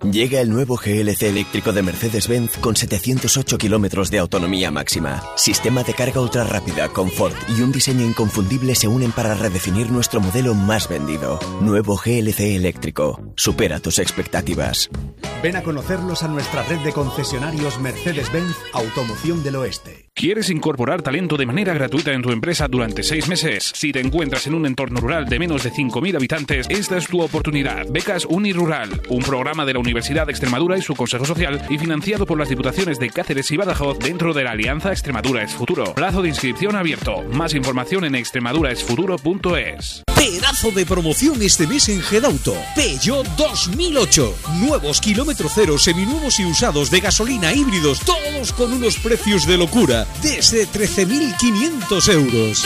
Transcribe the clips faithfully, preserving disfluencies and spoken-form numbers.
Llega el nuevo G L C eléctrico de Mercedes-Benz con setecientos ocho kilómetros de autonomía máxima. Sistema de carga ultra rápida, confort y un diseño inconfundible se unen para redefinir nuestro modelo más vendido. Nuevo G L C eléctrico. Supera tus expectativas. Ven a conocerlos a nuestra red de concesionarios Mercedes-Benz Automoción del Oeste. ¿Quieres incorporar talento de manera gratuita en tu empresa durante seis meses? Si te encuentras en un entorno rural de menos de cinco mil habitantes, esta es tu oportunidad. Becas Unirural, un programa de la Universidad de Extremadura y su Consejo Social y financiado por las Diputaciones de Cáceres y Badajoz dentro de la Alianza Extremadura es Futuro. Plazo de inscripción abierto. Más información en extremadura es futuro punto es. Pedazo de promoción este mes en Gedauto. Peugeot dos mil ocho. Nuevos kilómetro cero, seminuevos y usados de gasolina híbridos, todos con unos precios de locura, desde trece mil quinientos euros.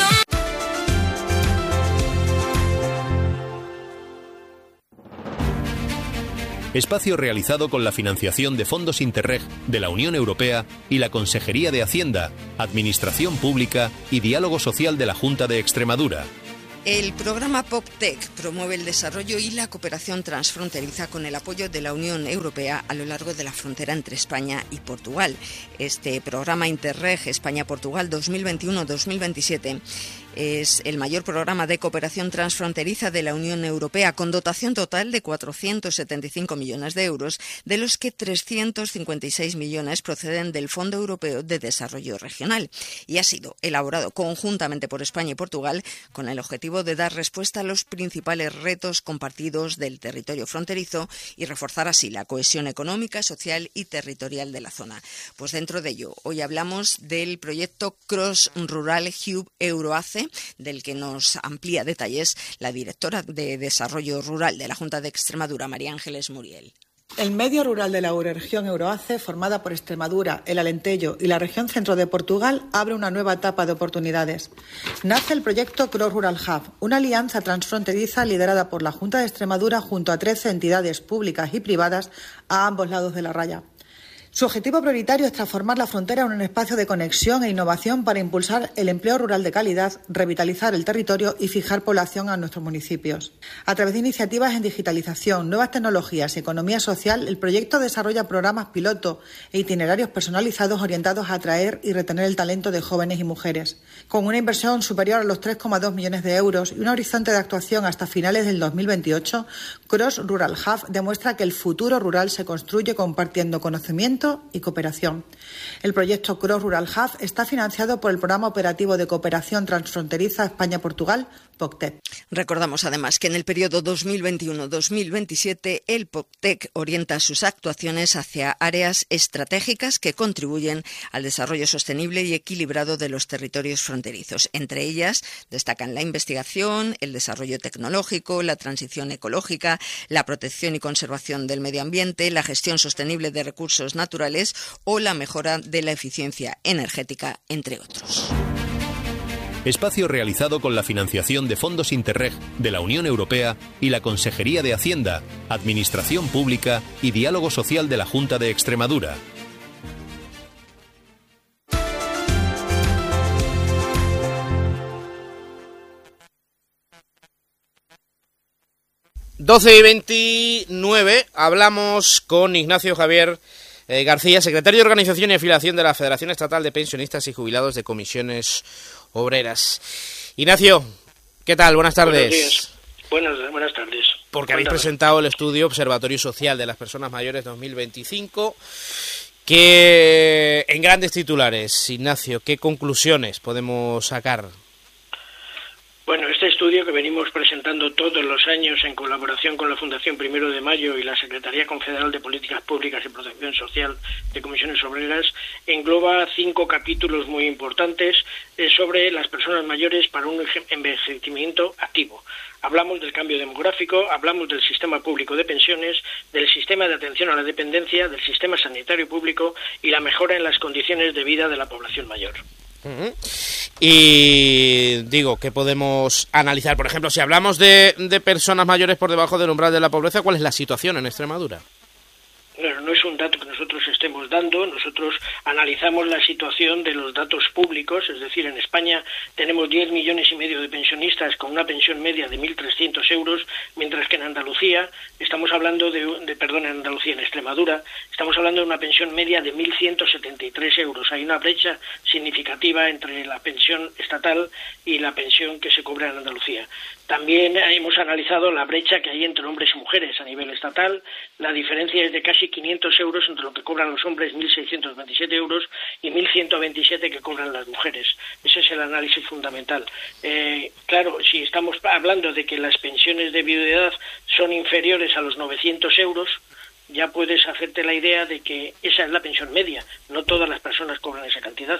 Espacio realizado con la financiación de fondos Interreg de la Unión Europea y la Consejería de Hacienda, Administración Pública y Diálogo Social de la Junta de Extremadura. El programa PopTech promueve el desarrollo y la cooperación transfronteriza con el apoyo de la Unión Europea a lo largo de la frontera entre España y Portugal. Este programa Interreg España-Portugal dos mil veintiuno dos mil veintisiete es el mayor programa de cooperación transfronteriza de la Unión Europea, con dotación total de cuatrocientos setenta y cinco millones de euros, de los que trescientos cincuenta y seis millones proceden del Fondo Europeo de Desarrollo Regional, y ha sido elaborado conjuntamente por España y Portugal con el objetivo de dar respuesta a los principales retos compartidos del territorio fronterizo y reforzar así la cohesión económica, social y territorial de la zona. Pues dentro de ello, hoy hablamos del proyecto Cross Rural Hub Euroace, del que nos amplía detalles la directora de Desarrollo Rural de la Junta de Extremadura, María Ángeles Muriel. El medio rural de la Eurorregión Euroace, formada por Extremadura, el Alentejo y la región centro de Portugal, abre una nueva etapa de oportunidades. Nace el proyecto Cross Rural Hub, una alianza transfronteriza liderada por la Junta de Extremadura junto a trece entidades públicas y privadas a ambos lados de la raya. Su objetivo prioritario es transformar la frontera en un espacio de conexión e innovación para impulsar el empleo rural de calidad, revitalizar el territorio y fijar población a nuestros municipios. A través de iniciativas en digitalización, nuevas tecnologías y economía social, el proyecto desarrolla programas piloto e itinerarios personalizados orientados a atraer y retener el talento de jóvenes y mujeres. Con una inversión superior a los tres coma dos millones de euros y un horizonte de actuación hasta finales del dos mil veintiocho, Cross Rural Hub demuestra que el futuro rural se construye compartiendo conocimiento y cooperación. El proyecto Cross Rural Hub está financiado por el Programa Operativo de Cooperación Transfronteriza España-Portugal, PopTech. Recordamos además que en el periodo dos mil veintiuno dos mil veintisiete el PopTech orienta sus actuaciones hacia áreas estratégicas que contribuyen al desarrollo sostenible y equilibrado de los territorios fronterizos. Entre ellas destacan la investigación, el desarrollo tecnológico, la transición ecológica, la protección y conservación del medio ambiente, la gestión sostenible de recursos naturales o la mejora de la eficiencia energética, entre otros. Espacio realizado con la financiación de fondos Interreg de la Unión Europea y la Consejería de Hacienda, Administración Pública y Diálogo Social de la Junta de Extremadura. doce y veintinueve, hablamos con Ignacio Javier eh, García, secretario de Organización y Afiliación de la Federación Estatal de Pensionistas y Jubilados de Comisiones Obreras. Ignacio, ¿qué tal? Buenas tardes. Buenos días. Buenas, buenas tardes. Porque habéis presentado el estudio Observatorio Social de las Personas Mayores dos mil veinticinco, que en grandes titulares, Ignacio, ¿qué conclusiones podemos sacar? Bueno, este estudio que venimos presentando todos los años en colaboración con la Fundación Primero de Mayo y la Secretaría Confederal de Políticas Públicas y Protección Social de Comisiones Obreras engloba cinco capítulos muy importantes eh, sobre las personas mayores para un envejecimiento activo. Hablamos del cambio demográfico, hablamos del sistema público de pensiones, del sistema de atención a la dependencia, del sistema sanitario público y la mejora en las condiciones de vida de la población mayor. Uh-huh. Y digo, ¿qué podemos analizar? Por ejemplo, si hablamos de, de personas mayores por debajo del umbral de la pobreza, ¿cuál es la situación en Extremadura? Bueno, no es un dato que nosotros estemos dando. Nosotros analizamos la situación de los datos públicos, es decir, en España tenemos diez millones y medio de pensionistas con una pensión media de mil trescientos euros, mientras que en Andalucía estamos hablando de, de perdón, en Andalucía, en Extremadura, estamos hablando de una pensión media de mil ciento setenta y tres euros. Hay una brecha significativa entre la pensión estatal y la pensión que se cobra en Andalucía. También hemos analizado la brecha que hay entre hombres y mujeres a nivel estatal. La diferencia es de casi quinientos euros entre lo que cobran los hombres, mil seiscientos veintisiete euros, y mil ciento veintisiete que cobran las mujeres. Ese es el análisis fundamental. Eh, claro, si estamos hablando de que las pensiones de viudedad son inferiores a los novecientos euros, ya puedes hacerte la idea de que esa es la pensión media. No todas las personas cobran esa cantidad.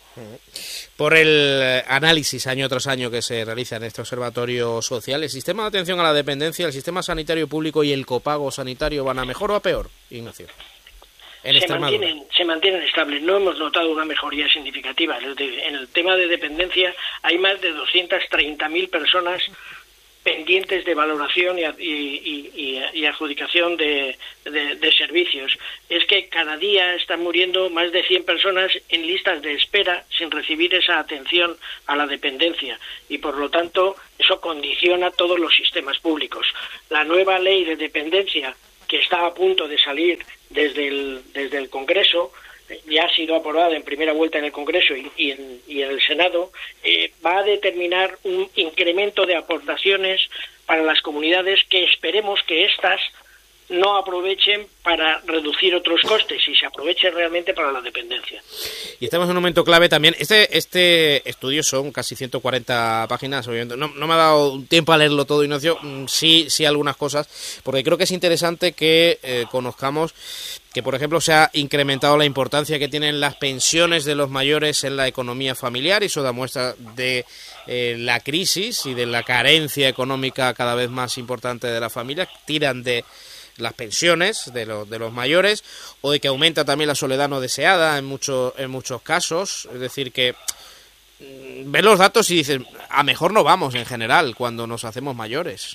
Por el análisis año tras año que se realiza en este observatorio social, ¿el sistema de atención a la dependencia, el sistema sanitario público y el copago sanitario van a mejor o a peor, Ignacio? En se mantienen, se mantienen estables. No hemos notado una mejoría significativa. En el tema de dependencia hay más de doscientas treinta mil personas pendientes de valoración y, y, y, y adjudicación de, de, de servicios. Es que cada día están muriendo más de cien personas en listas de espera sin recibir esa atención a la dependencia, y por lo tanto eso condiciona todos los sistemas públicos. La nueva ley de dependencia, que está a punto de salir desde el, desde el Congreso, ya ha sido aprobada en primera vuelta en el Congreso y, y, en, y en el Senado, eh, va a determinar un incremento de aportaciones para las comunidades que esperemos que éstas no aprovechen para reducir otros costes y se aprovechen realmente para la dependencia. Y estamos en un momento clave también. Este este estudio son casi ciento cuarenta páginas, obviamente. No, no me ha dado tiempo a leerlo todo, Ignacio. Sí, sí algunas cosas, porque creo que es interesante que eh, conozcamos que, por ejemplo, se ha incrementado la importancia que tienen las pensiones de los mayores en la economía familiar, y eso da muestra de eh, la crisis y de la carencia económica cada vez más importante de las familias. Tiran de las pensiones de los de los mayores, o de que aumenta también la soledad no deseada en muchos en muchos casos. Es decir, que mmm, ves los datos y dices, a mejor no vamos en general cuando nos hacemos mayores.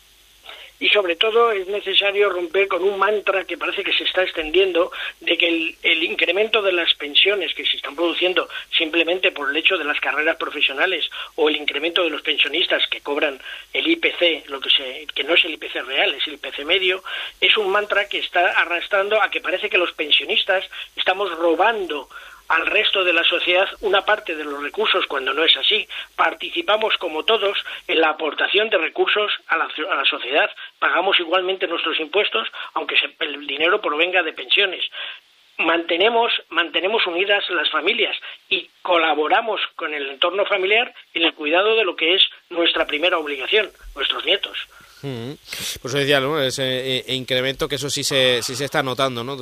Y sobre todo es necesario romper con un mantra que parece que se está extendiendo, de que el, el incremento de las pensiones que se están produciendo simplemente por el hecho de las carreras profesionales, o el incremento de los pensionistas que cobran el I P C, lo que se que no es el I P C real, es el I P C medio, es un mantra que está arrastrando a que parece que los pensionistas estamos robando al resto de la sociedad una parte de los recursos, cuando no es así. Participamos como todos en la aportación de recursos a la, a la sociedad, pagamos igualmente nuestros impuestos, aunque se, el dinero provenga de pensiones. Mantenemos, mantenemos unidas las familias y colaboramos con el entorno familiar en el cuidado de lo que es nuestra primera obligación, nuestros nietos. Mm-hmm. Por eso decía, ¿no?, ese eh, incremento, que eso sí se sí se está notando, ¿no?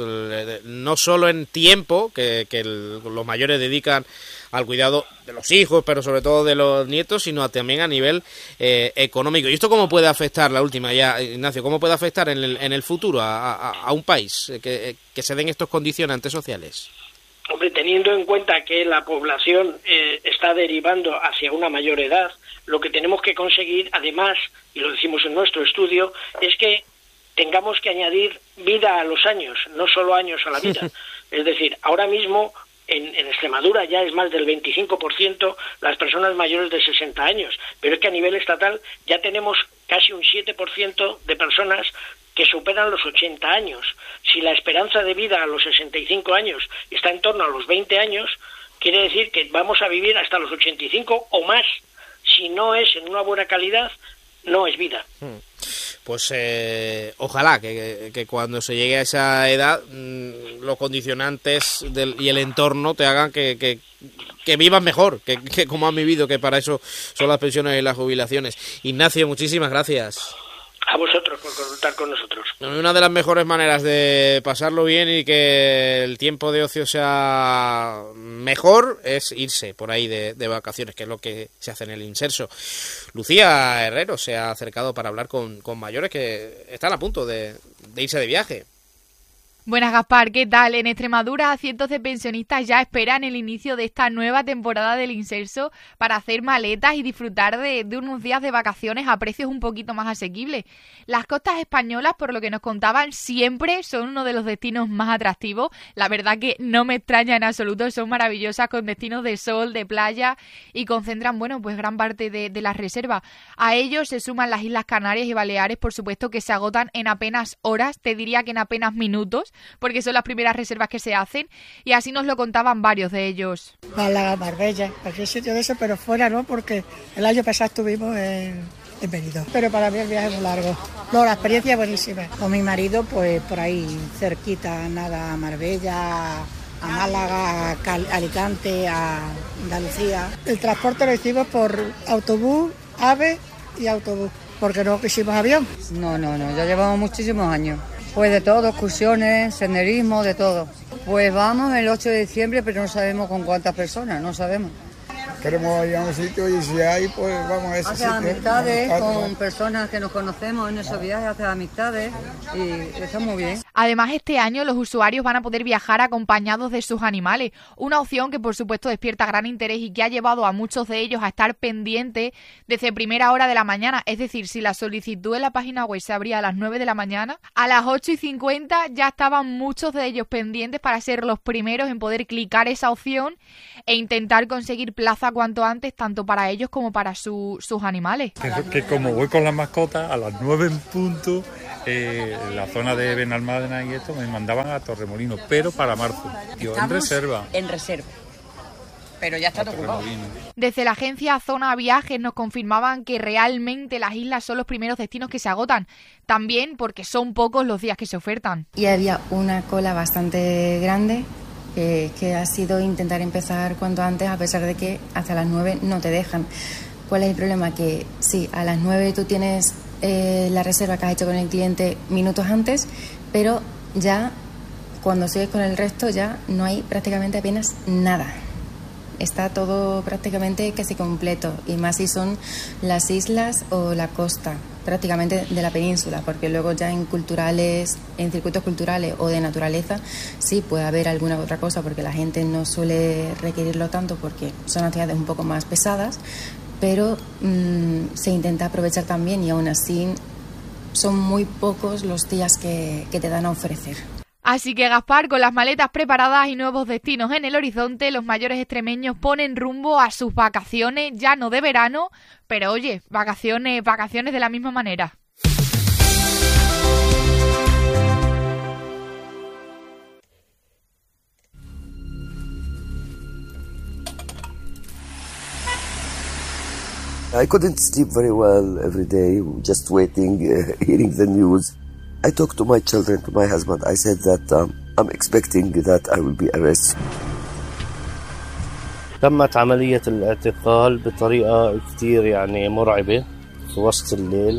No solo en tiempo que, que el, los mayores dedican al cuidado de los hijos, pero sobre todo de los nietos, sino también a nivel eh, económico. ¿Y esto cómo puede afectar, la última ya, Ignacio, cómo puede afectar en el, en el futuro a, a, a un país que, que se den estos condicionantes sociales? Hombre, teniendo en cuenta que la población eh, está derivando hacia una mayor edad, lo que tenemos que conseguir, además, y lo decimos en nuestro estudio, es que tengamos que añadir vida a los años, no solo años a la vida. Es decir, ahora mismo en, en Extremadura ya es más del veinticinco por ciento las personas mayores de sesenta años, pero es que a nivel estatal ya tenemos casi un siete por ciento de personas que superan los ochenta años. Si la esperanza de vida a los sesenta y cinco años está en torno a los veinte años, quiere decir que vamos a vivir hasta los ochenta y cinco o más. Si no es en una buena calidad, no es vida. Pues eh, ojalá que, que cuando se llegue a esa edad mmm, los condicionantes del, y el entorno te hagan que, que, que vivas mejor, que, que como han vivido, que para eso son las pensiones y las jubilaciones. Ignacio, muchísimas gracias. A vosotros por contar con nosotros. Una de las mejores maneras de pasarlo bien y que el tiempo de ocio sea mejor es irse por ahí de, de vacaciones, que es lo que se hace en el Inserso. Lucía Herrero se ha acercado para hablar con, con mayores que están a punto de, de irse de viaje. Buenas, Gaspar, ¿qué tal? En Extremadura, cientos de pensionistas ya esperan el inicio de esta nueva temporada del Inserso para hacer maletas y disfrutar de, de unos días de vacaciones a precios un poquito más asequibles. Las costas españolas, por lo que nos contaban, siempre son uno de los destinos más atractivos. La verdad que no me extraña en absoluto, son maravillosas, con destinos de sol, de playa, y concentran, bueno, pues gran parte de, de las reservas. A ellos se suman las Islas Canarias y Baleares, por supuesto, que se agotan en apenas horas, te diría que en apenas minutos, porque son las primeras reservas que se hacen, y así nos lo contaban varios de ellos. Málaga, Marbella, cualquier sitio de eso, pero fuera no, porque el año pasado estuvimos en, en Benidorm. Pero para mí el viaje es muy largo. No, la experiencia es buenísima. Con mi marido, pues por ahí cerquita, nada, a Marbella, a Málaga, a Cal- Alicante, a Andalucía. El transporte lo hicimos por autobús, AVE y autobús, porque no quisimos avión. No, no, no, ya llevamos muchísimos años. Pues de todo, excursiones, senderismo, de todo. Pues vamos el ocho de diciembre, pero no sabemos con cuántas personas, no sabemos. Queremos ir a un sitio y si hay, pues vamos a ese hace sitio. Amistades con personas que nos conocemos en esos viajes, hace amistades y está muy bien. Además, este año los usuarios van a poder viajar acompañados de sus animales, una opción que por supuesto despierta gran interés y que ha llevado a muchos de ellos a estar pendientes desde primera hora de la mañana. Es decir, si la solicitud en la página web se abría a las nueve de la mañana, a las ocho y cincuenta ya estaban muchos de ellos pendientes para ser los primeros en poder clicar esa opción e intentar conseguir plaza cuanto antes, tanto para ellos como para su, sus animales. Que, que como voy con las mascotas, a las nueve en punto, eh, la zona de Benalmádena y esto, me mandaban a Torremolinos, pero para marzo. Yo en reserva. En reserva. Pero ya está ocupado. Desde la agencia Zona Viajes nos confirmaban que realmente las islas son los primeros destinos que se agotan, también porque son pocos los días que se ofertan. Y había una cola bastante grande, que, que ha sido intentar empezar cuanto antes, a pesar de que hasta las nueve no te dejan. ¿Cuál es el problema? Que sí, a las nueve tú tienes eh, la reserva que has hecho con el cliente minutos antes, pero ya cuando sigues con el resto ya no hay prácticamente apenas nada. Está todo prácticamente casi completo, y más si son las islas o la costa prácticamente de la península, porque luego ya en culturales, en circuitos culturales o de naturaleza sí puede haber alguna otra cosa, porque la gente no suele requerirlo tanto porque son actividades un poco más pesadas, pero mmm, se intenta aprovechar también, y aún así son muy pocos los días que, que te dan a ofrecer. Así que, Gaspar, con las maletas preparadas y nuevos destinos en el horizonte, los mayores extremeños ponen rumbo a sus vacaciones, ya no de verano, pero oye, vacaciones, vacaciones de la misma manera. I couldn't sleep very well every day, just waiting, uh, hearing the news. I talked to my children, to my husband. I said that um, I'm expecting that I will be arrested. تمت عملية الاعتقال بطريقة كتير يعني مرعبة في وسط الليل.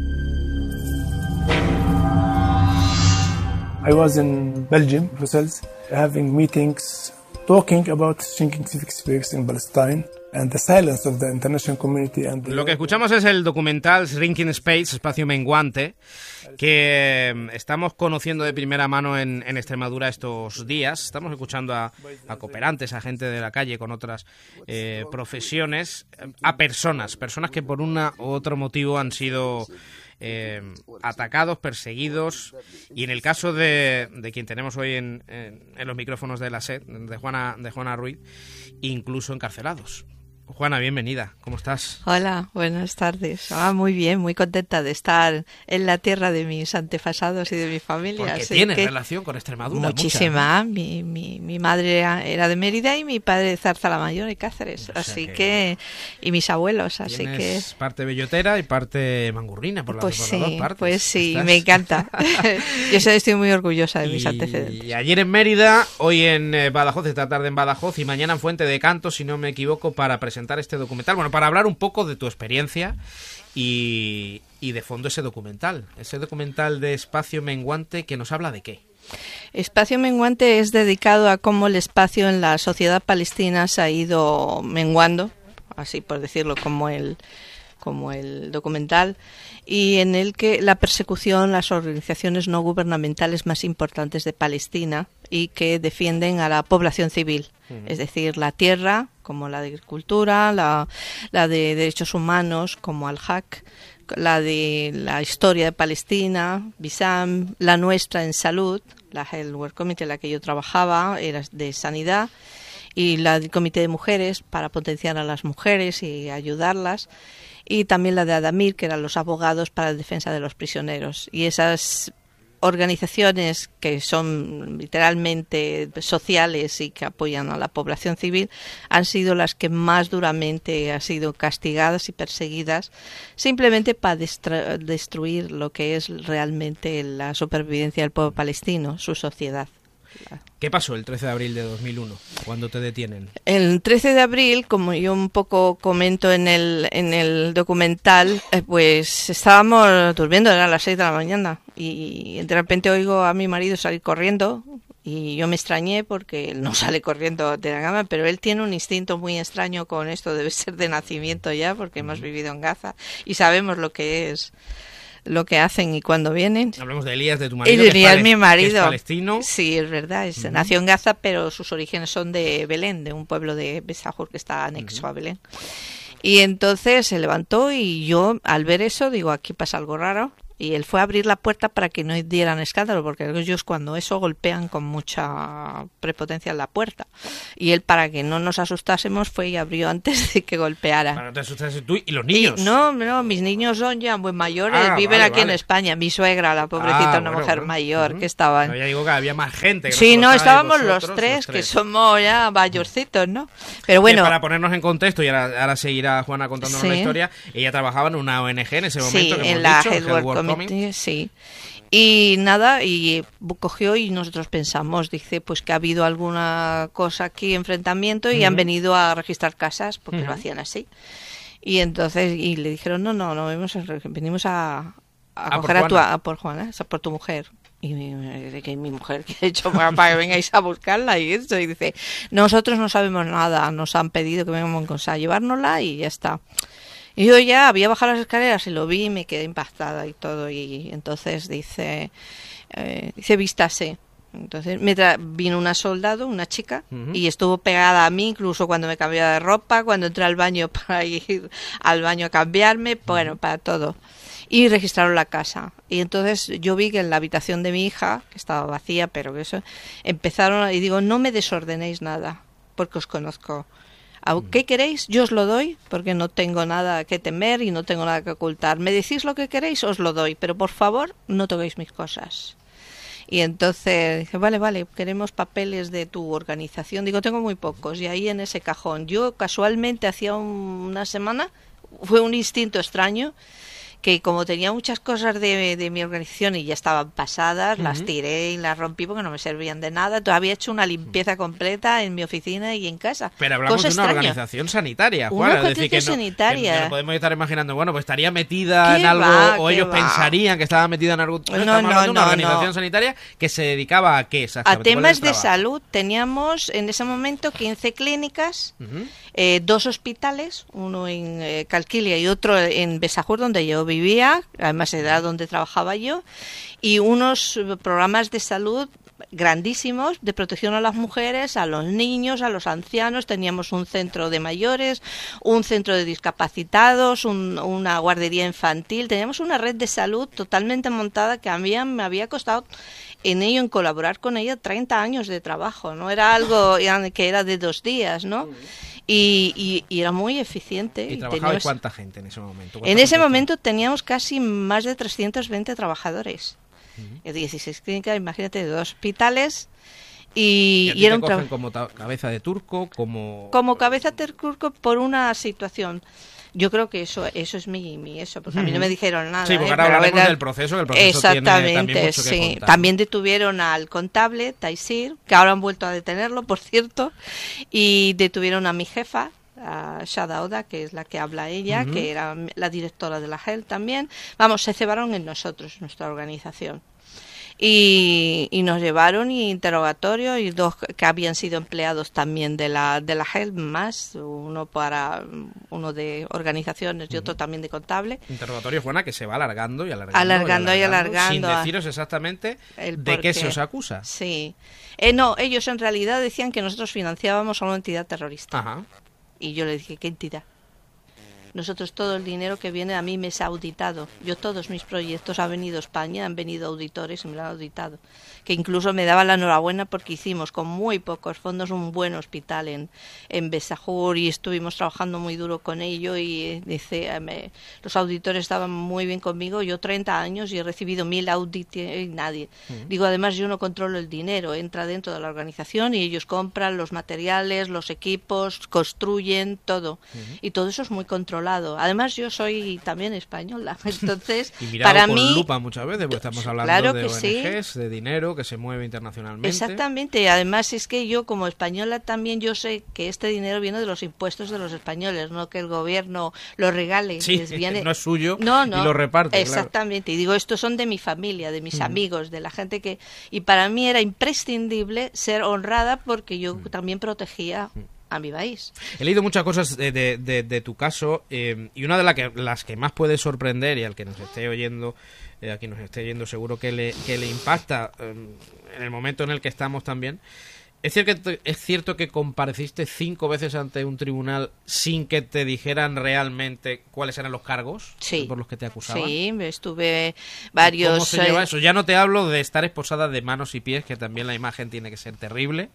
I was in Belgium, Brussels, having meetings, talking about changing civic space in Palestine. And the silence of the international community and the... Lo que escuchamos es el documental Shrinking Space, Espacio Menguante, que estamos conociendo de primera mano en, en Extremadura estos días. Estamos escuchando a, a cooperantes, a gente de la calle con otras eh, profesiones, a personas, personas que por una u otro motivo han sido eh, atacados, perseguidos, y en el caso de, de quien tenemos hoy en, en, en los micrófonos de la S E D, de Juana, de Juana Ruiz, incluso encarcelados. Juana, bienvenida. ¿Cómo estás? Hola, buenas tardes. Ah, muy bien, muy contenta de estar en la tierra de mis antepasados y de mi familia. Porque Así tienes que relación con Extremadura. Muchísima. Mucha. Mi, mi, mi madre era de Mérida y mi padre de Zarzalamayor y Cáceres. O sea así que... que... Y mis abuelos, así que... parte bellotera y parte mangurrina, por, la, pues por sí, las dos partes. Pues sí, ¿Estás? me encanta. Yo estoy muy orgullosa de y, mis antecedentes. Y ayer en Mérida, hoy en Badajoz, esta tarde en Badajoz y mañana en Fuente de Canto, si no me equivoco, para presentar este documental. Bueno, para hablar un poco de tu experiencia y, y de fondo ese documental, ese documental de Espacio Menguante, que nos habla de qué. Espacio Menguante es dedicado a cómo el espacio en la sociedad palestina se ha ido menguando, así por decirlo, como el como el documental, y en el que la persecución, las organizaciones no gubernamentales más importantes de Palestina y que defienden a la población civil, uh-huh. es decir, la tierra, como la de agricultura, la, la de derechos humanos, como Al-Haq, la de la historia de Palestina, BISAM, la nuestra en salud, la Health Work Committee en la que yo trabajaba, era de sanidad, y la del Comité de Mujeres para potenciar a las mujeres y ayudarlas, y también la de Adamir, que eran los abogados para la defensa de los prisioneros. Y esas organizaciones que son literalmente sociales y que apoyan a la población civil han sido las que más duramente han sido castigadas y perseguidas, simplemente para destru- destruir lo que es realmente la supervivencia del pueblo palestino, su sociedad. ¿Qué pasó el trece de abril de dos mil uno, cuando te detienen? El trece de abril, como yo un poco comento en el en el documental, eh, pues estábamos durmiendo, eran las seis de la mañana, y de repente oigo a mi marido salir corriendo, y yo me extrañé porque él no sale corriendo de la cama, pero él tiene un instinto muy extraño con esto, debe ser de nacimiento ya, porque hemos vivido en Gaza y sabemos lo que es lo que hacen y cuándo vienen. Hablamos de Elías, de tu marido. Y Elías, que es mi marido. Que es palestino. Sí, es verdad. Es, uh-huh. Nació en Gaza, pero sus orígenes son de Belén, de un pueblo de Besahur que está anexo uh-huh. a Belén. Y entonces se levantó y yo, al ver eso, digo, aquí pasa algo raro. Y él fue a abrir la puerta para que no dieran escándalo, porque ellos cuando eso golpean con mucha prepotencia en la puerta. Y él, para que no nos asustásemos, fue y abrió antes de que golpeara. Para no te asustas tú y los niños. Y, no, no, mis niños son ya muy mayores, ah, viven vale, aquí vale. en España. Mi suegra, la pobrecita, ah, una bueno, mujer bueno. mayor, uh-huh. que estaba... No, ya digo que había más gente. Que sí, no, estábamos vosotros, los, tres, los tres, que somos ya mayorcitos, ¿no? Pero bueno... Que para ponernos en contexto, y ahora, ahora seguirá Juana contándonos sí. la historia, ella trabajaba en una O N G en ese momento, sí, que en hemos la dicho, Health Work Committee, Committee. sí. Y nada, y cogió y nosotros pensamos, dice, pues que ha habido alguna cosa aquí, enfrentamiento, y uh-huh. han venido a registrar casas, porque uh-huh. lo hacían así. Y entonces, y le dijeron, no, no, no, venimos a, venimos a, a, a coger a tu, a por Juana, a por tu mujer. Y mi, que mi mujer, que he hecho para, para que vengáis a buscarla y eso, y dice, nosotros no sabemos nada, nos han pedido que vengamos a llevárnosla y ya está. Y yo ya había bajado las escaleras y lo vi y me quedé impactada y todo. Y entonces dice, eh, dice vístase. Entonces me tra- vino una soldado, una chica, uh-huh. y estuvo pegada a mí incluso cuando me cambiaba de ropa, cuando entré al baño para ir al baño a cambiarme, bueno, uh-huh. para todo. Y registraron la casa. Y entonces yo vi que en la habitación de mi hija, que estaba vacía, pero que eso, empezaron, y digo, no me desordenéis nada, porque os conozco. ¿Qué queréis? Yo os lo doy, porque no tengo nada que temer y no tengo nada que ocultar. ¿Me decís lo que queréis? Os lo doy, pero por favor, no toquéis mis cosas. Y entonces dije, vale, vale, queremos papeles de tu organización. Digo, tengo muy pocos. Y ahí en ese cajón, yo casualmente hacía un, una semana, fue un instinto extraño, que como tenía muchas cosas de, de mi organización y ya estaban pasadas, uh-huh. las tiré y las rompí porque no me servían de nada. Todavía he hecho una limpieza completa en mi oficina y en casa. Pero hablamos Cosa de una extraña. organización sanitaria, Una Juana. organización es decir, que no, sanitaria. Que no podemos estar imaginando, bueno, pues estaría metida en algo, va, o ellos va. pensarían que estaba metida en algo. No, no, estamos no, hablando de una no, organización no. sanitaria que se dedicaba a qué exactamente. A temas de salud. Teníamos en ese momento quince clínicas, uh-huh. eh, dos hospitales, uno en eh, Calquilia y otro en Besahur, donde yo vivía, además era donde trabajaba yo, y unos programas de salud grandísimos de protección a las mujeres, a los niños, a los ancianos. Teníamos un centro de mayores, un centro de discapacitados, un, una guardería infantil. Teníamos una red de salud totalmente montada que a mí me había costado en ello, en colaborar con ella, treinta años de trabajo. No era algo que era de dos días, ¿no? Y, y, y era muy eficiente. ¿Y, y trabajaba teníamos... cuánta gente en ese momento? En ese momento teníamos casi más de trescientos veinte trabajadores. Uh-huh. dieciséis clínicas, imagínate, dos hospitales. Y, ¿Y, a ti y era te un cogen trabajo como ta- cabeza de turco, como... como cabeza de turco por una situación. Yo creo que eso eso es mi, mi eso, porque a mí no me dijeron nada. Sí, porque ¿eh? ahora Pero hablaremos verdad, del proceso, que el proceso exactamente, tiene también mucho que sí. contar. También detuvieron al contable, Taisir, que ahora han vuelto a detenerlo, por cierto, y detuvieron a mi jefa, a Shada Oda, que es la que habla ella, uh-huh. que era la directora de la Health también. Vamos, se cebaron en nosotros, nuestra organización. Y, y nos llevaron y interrogatorio y dos que habían sido empleados también de la de la Help más, uno para uno de organizaciones y otro también de contable. Interrogatorio buena que se va alargando y alargando, alargando y alargando, y sin alargando deciros exactamente de qué se os acusa. Sí, eh, no, ellos en realidad decían que nosotros financiábamos a una entidad terrorista. Ajá. Y yo le dije, ¿qué entidad? Nosotros todo el dinero que viene a mí me es auditado. Yo todos mis proyectos ha venido a España, han venido auditores y me lo han auditado. Que incluso me daba la enhorabuena porque hicimos con muy pocos fondos un buen hospital en, en Besajur y estuvimos trabajando muy duro con ello y dice, me, los auditores estaban muy bien conmigo. Yo treinta años y he recibido mil audits y nadie. Uh-huh. Digo, además yo no controlo el dinero, entra dentro de la organización y ellos compran los materiales, los equipos, construyen todo. Uh-huh. Y todo eso es muy controlado. Además yo soy también española, entonces y mirado para con mí lupa muchas veces, porque estamos hablando claro de que O N Ges, sí. de dinero que se mueve internacionalmente. Exactamente, además es que yo como española también yo sé que este dinero viene de los impuestos de los españoles, no que el gobierno lo regale. Sí, les viene... no es suyo no, no, y lo reparte. Exactamente, claro. Y digo, estos son de mi familia, de mis mm. amigos, de la gente que... Y para mí era imprescindible ser honrada porque yo mm. también protegía... Mm. a mi país. He leído muchas cosas de, de, de, de tu caso eh, y una de la que, las que más puede sorprender y al que nos esté oyendo, eh, a quien nos esté oyendo seguro que le, que le impacta eh, en el momento en el que estamos también. ¿Es cierto, que, ¿Es cierto que compareciste cinco veces ante un tribunal sin que te dijeran realmente cuáles eran los cargos sí. por los que te acusaban? Sí, estuve varios... ¿Cómo se lleva eso? Ya no te hablo de estar esposada de manos y pies, que también la imagen tiene que ser terrible.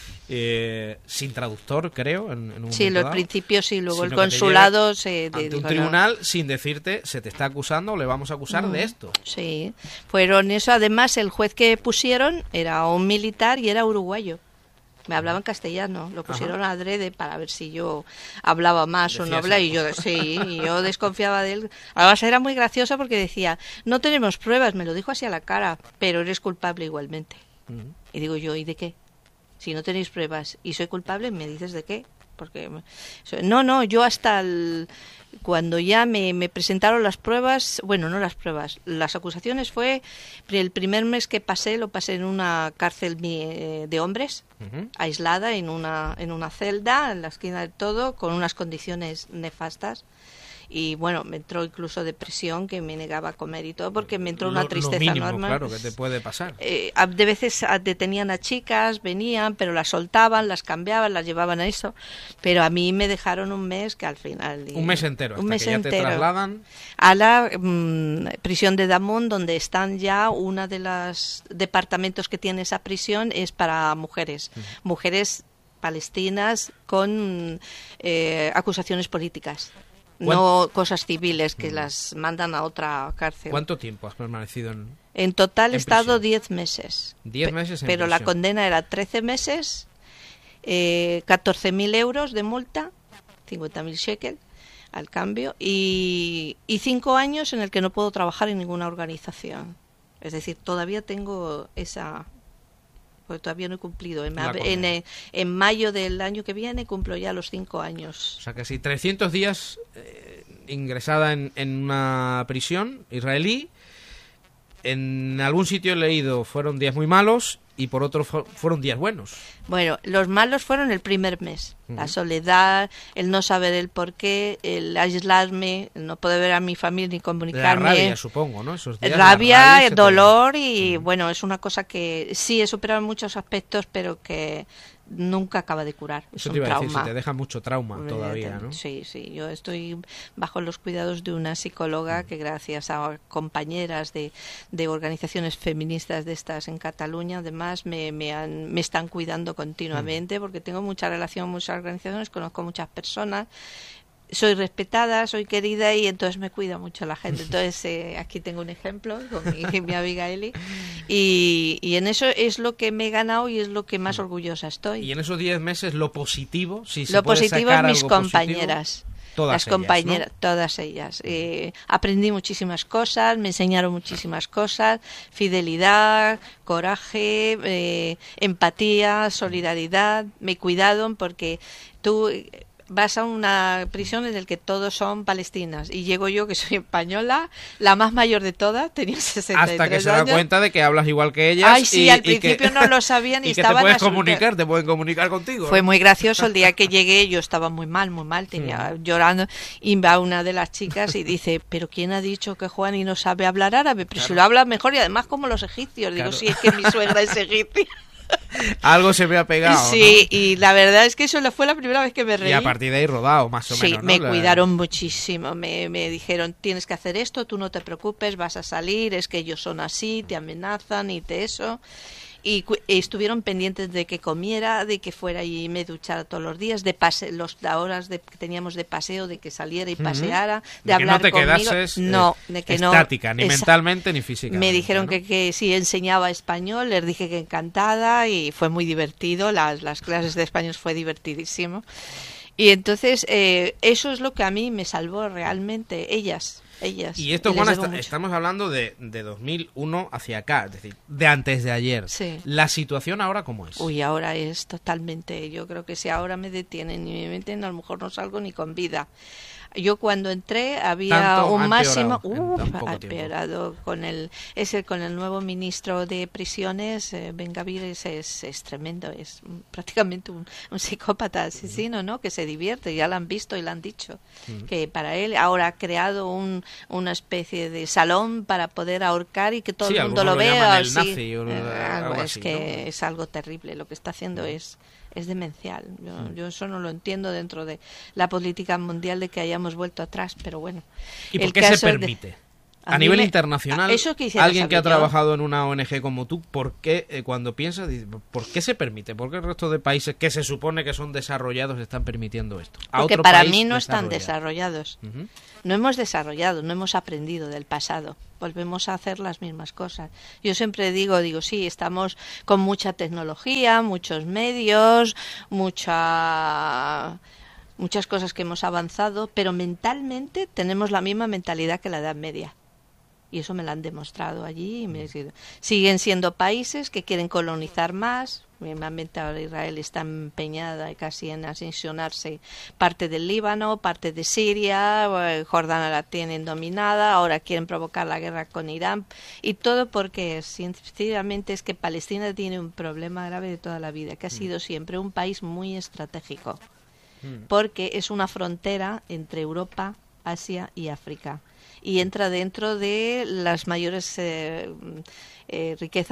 Eh, sin traductor, creo, en, en un sí, los dado, principios sí, luego el que consulado se ante un tribunal sin decirte se te está acusando o le vamos a acusar mm. de esto. Sí, fueron eso. Además el juez que pusieron era un militar y era uruguayo. Me hablaba en castellano, lo pusieron Ajá. adrede para ver si yo hablaba más Decías o no hablaba y yo sí, y yo desconfiaba de él. Además era muy gracioso porque decía, no tenemos pruebas, me lo dijo así a la cara, pero eres culpable igualmente. Uh-huh. Y digo yo, ¿y de qué? Si no tenéis pruebas y soy culpable, ¿me dices de qué? Porque no, no, yo hasta el, cuando ya me, me presentaron las pruebas, bueno, no las pruebas, las acusaciones fue el primer mes que pasé, lo pasé en una cárcel de hombres, uh-huh. aislada en una en una celda, en la esquina de todo, con unas condiciones nefastas. Y bueno, me entró incluso depresión, que me negaba a comer y todo, porque me entró una lo, tristeza lo mínimo, normal. Claro, que te puede pasar. Eh, de veces detenían a chicas, venían, pero las soltaban, las cambiaban, las llevaban a eso. Pero a mí me dejaron un mes que al final... Un mes entero, hasta un mes que ya entero, te trasladan... a la mmm, prisión de Damun, donde están ya una de los departamentos que tiene esa prisión, es para mujeres. Uh-huh. Mujeres palestinas con eh, acusaciones políticas. No cosas civiles que mm. las mandan a otra cárcel. ¿Cuánto tiempo has permanecido en En total he en estado diez meses. Diez meses en Pero prisión. la condena era trece meses, eh, catorce mil euros de multa, cincuenta mil shekel al cambio, y, y cinco años en el que no puedo trabajar en ninguna organización. Es decir, todavía tengo esa... Porque todavía no he cumplido. En, en, en, en mayo del año que viene cumplo ya los cinco años. O sea, casi trescientos días eh, ingresada en, en una prisión israelí. En algún sitio he leído fueron días muy malos y por otro fu- fueron días buenos. Bueno, los malos fueron el primer mes. Uh-huh. La soledad, el no saber el porqué, el aislarme, el no poder ver a mi familia ni comunicarme. La rabia, supongo, ¿no? Esos días, rabia, la rabia dolor te... y uh-huh. bueno, es una cosa que sí he superado en muchos aspectos, pero que nunca acaba de curar. Eso es te un iba trauma. a decir, si te deja mucho trauma todavía, ¿no? Sí, sí. Yo estoy bajo los cuidados de una psicóloga que gracias a compañeras de, de organizaciones feministas de estas en Cataluña, además, me, me, han, me están cuidando continuamente, porque tengo mucha relación con muchas organizaciones, conozco muchas personas, soy respetada, soy querida y entonces me cuida mucho la gente. Entonces eh, aquí tengo un ejemplo con mi, mi amiga Eli y, y en eso es lo que me he ganado y es lo que más orgullosa estoy. Y en esos diez meses lo positivo, si se lo puede positivo sacar es mis algo compañeras. Positivo, todas las ellas, compañeras, ¿no? todas ellas. Eh, aprendí muchísimas cosas, me enseñaron muchísimas cosas, fidelidad, coraje, eh, empatía, solidaridad, me cuidaron porque tú... vas a una prisión en la que todos son palestinas y llego yo, que soy española, la más mayor de todas, tenía sesenta y tres años. Hasta que se da cuenta de que hablas igual que ellas. Ay, sí, y, al y principio que, no lo sabían y, y que estaban te puedes asustados. comunicar, te pueden comunicar contigo. Fue ¿no? muy gracioso el día que llegué, yo estaba muy mal, muy mal, tenía mm. llorando, y va una de las chicas y dice, pero ¿quién ha dicho que Juani no sabe hablar árabe? Pero claro. si lo habla mejor y además como los egipcios. Digo, claro. sí, es que mi suegra es egipcia. Algo se me ha pegado. Sí, ¿no? Y la verdad es que eso fue la primera vez que me reí. Y a partir de ahí rodado, más o sí, menos. Sí, ¿no? me la... cuidaron muchísimo. Me, me dijeron, tienes que hacer esto, tú no te preocupes, vas a salir, es que ellos son así, te amenazan y te eso. Y estuvieron pendientes de que comiera, de que fuera y me duchara todos los días, de pase, los las horas de, que teníamos de paseo, de que saliera y paseara, uh-huh. de, de hablar que no te conmigo. Quedases, no, eh, de que estática, no, ni esa, mentalmente ni físicamente. Me dijeron ¿no? que, que sí enseñaba español, les dije que encantada y fue muy divertido, las, las clases de español fue divertidísimo. Y entonces eh, eso es lo que a mí me salvó realmente, ellas. Ellas. Y esto, Juana, está, estamos hablando de, de dos mil uno hacia acá, es decir, de antes de ayer. Sí. ¿La situación ahora cómo es? Uy, ahora es totalmente, yo creo que si ahora me detienen y me meten, a lo mejor no salgo ni con vida. Yo cuando entré había Tanto un máximo, uf, ha empeorado con el, ese, con el nuevo ministro de prisiones, eh, Ben-Gvir, es, es, es tremendo, es prácticamente un, un psicópata asesino, ¿no? Que se divierte, ya lo han visto y lo han dicho, uh-huh. que para él ahora ha creado un, una especie de salón para poder ahorcar y que todo sí, el mundo lo, lo vea. El sí, nazi, o eh, algo, algo es así, que ¿no? es algo terrible, lo que está haciendo uh-huh. es es demencial. Yo, mm. yo eso no lo entiendo dentro de la política mundial de que hayamos vuelto atrás, pero bueno. ¿Y por qué se permite? De... A, a nivel me... internacional, eso que alguien que ha yo. trabajado en una O N Ge como tú, ¿por qué eh, cuando piensas, ¿por qué se permite? ¿Por qué el resto de países que se supone que son desarrollados están permitiendo esto? ¿A Porque otro para país mí no están desarrollados. Uh-huh. No hemos desarrollado, no hemos aprendido del pasado. Volvemos a hacer las mismas cosas. Yo siempre digo, digo, sí, estamos con mucha tecnología, muchos medios, mucha... muchas cosas que hemos avanzado, pero mentalmente tenemos la misma mentalidad que la Edad Media. Y eso me lo han demostrado allí. Y me siguen siendo países que quieren colonizar más. Mismamente ahora Israel está empeñada casi en anexionarse parte del Líbano, parte de Siria, Jordania la tienen dominada, ahora quieren provocar la guerra con Irán. Y todo porque, sinceramente, es que Palestina tiene un problema grave de toda la vida, que ha sido siempre un país muy estratégico. Porque es una frontera entre Europa, Asia y África. Y entra dentro de las mayores eh, eh, riquezas